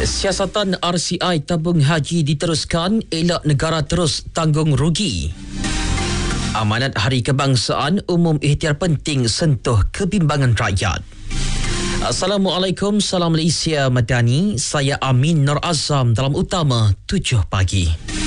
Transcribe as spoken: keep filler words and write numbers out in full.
Siasatan R C I tabung haji diteruskan, elak negara terus tanggung rugi. Amanat Hari Kebangsaan umum ikhtiar penting sentuh kebimbangan rakyat. Assalamualaikum, salam Malaysia Madani. Saya Amin Nur Azam dalam utama tujuh pagi.